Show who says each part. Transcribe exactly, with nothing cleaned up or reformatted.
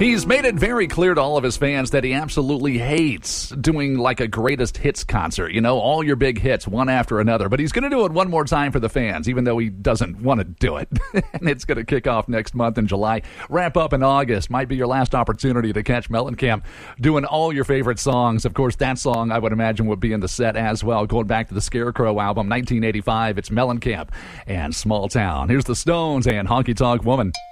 Speaker 1: He's made it very clear to all of his fans that he absolutely hates doing like a greatest hits concert. You know, all your big hits, one after another. But he's going to do it one more time for the fans, even though he doesn't want to do it. And it's going to kick off next month in July. Wrap up in August. Might be your last opportunity to catch Mellencamp doing all your favorite songs. Of course, that song, I would imagine, would be in the set as well. Going back to the Scarecrow album, nineteen eighty-five, it's Mellencamp and Small Town. Here's the Stones and Honky Tonk Woman.